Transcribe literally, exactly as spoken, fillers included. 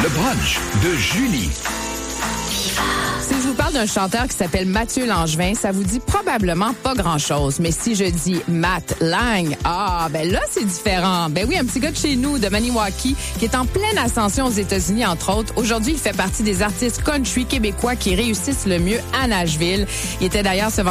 Le brunch de Julie. Si je vous parle d'un chanteur qui s'appelle Mathieu Langevin, ça vous dit probablement pas grand-chose. Mais si je dis Matt Lang, ah, ben là, c'est différent. Ben oui, un petit gars de chez nous, de Maniwaki, qui est en pleine ascension aux États-Unis, entre autres. Aujourd'hui, il fait partie des artistes country québécois qui réussissent le mieux à Nashville. Il était d'ailleurs ce